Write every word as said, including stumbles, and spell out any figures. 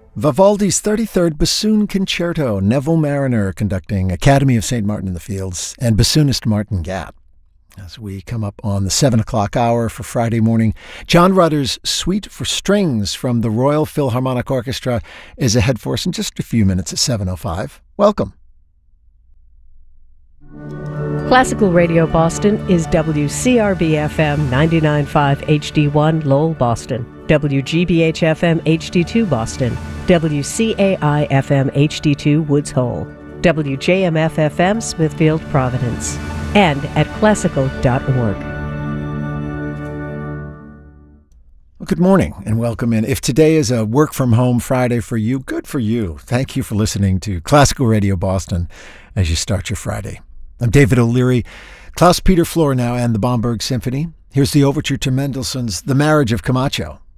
Vivaldi's thirty-third Bassoon Concerto, Neville Mariner conducting Academy of Saint Martin in the Fields, and bassoonist Martin Gatt. As we come up on the seven o'clock hour for Friday morning, John Rutter's Suite for Strings from the Royal Philharmonic Orchestra is ahead for us in just a few minutes at seven oh five. Welcome. Classical Radio Boston is W C R B F M ninety-nine point five H D one Lowell, Boston, W G B H F M H D two Boston, W C A I F M H D two Woods Hole, W J M F F M Smithfield, Providence, and at classical dot org. Well, good morning and welcome in. If today is a work from home Friday for you, good for you. Thank you for listening to Classical Radio Boston as you start your Friday. I'm David O'Leary. Klaus Peter Flournoy and the Bomberg Symphony. Here's the overture to Mendelssohn's The Marriage of Camacho.